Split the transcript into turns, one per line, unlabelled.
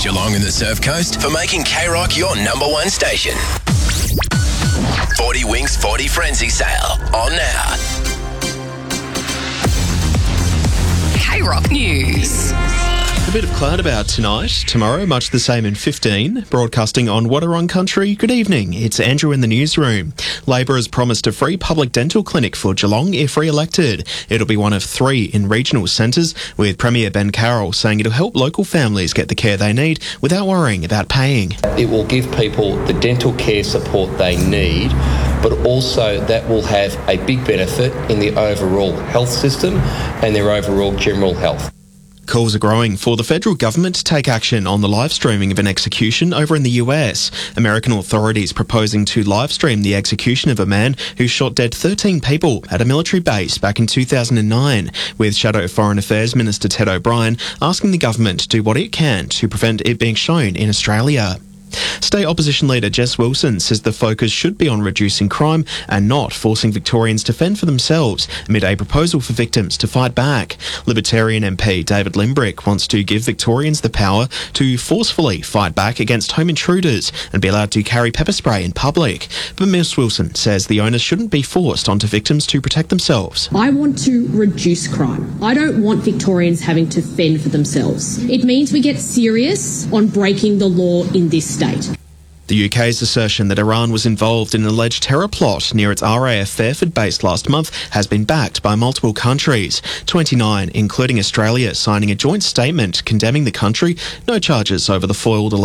Geelong and the Surf Coast for making K-Rock your number one station. 40 Winks 40 Frenzy Sale on now.
K-Rock News.
A bit of cloud about tonight. Tomorrow, much the same in 15. Broadcasting on Wadawurrung Country, good evening. It's Andrew in the newsroom. Labor has promised a free public dental clinic for Geelong if re-elected. It'll be one of 3 in regional centres, with Premier Ben Carroll saying it'll help local families get the care they need without worrying about paying.
It will give people the dental care support they need, but also that will have a big benefit in the overall health system and their overall general health.
Calls are growing for the federal government to take action on the live streaming of an execution over in the US. American authorities proposing to live stream the execution of a man who shot dead 13 people at a military base back in 2009, with Shadow Foreign Affairs Minister Ted O'Brien asking the government to do what it can to prevent it being shown in Australia. State Opposition Leader Jess Wilson says the focus should be on reducing crime and not forcing Victorians to fend for themselves amid a proposal for victims to fight back. Libertarian MP David Limbrick wants to give Victorians the power to forcefully fight back against home intruders and be allowed to carry pepper spray in public. But Ms Wilson says the onus shouldn't be forced onto victims to protect themselves.
I want to reduce crime. I don't want Victorians having to fend for themselves. It means we get serious on breaking the law in this state.
The UK's assertion that Iran was involved in an alleged terror plot near its RAF Fairford base last month has been backed by multiple countries, 29, including Australia, signing a joint statement condemning the country. No charges over the foiled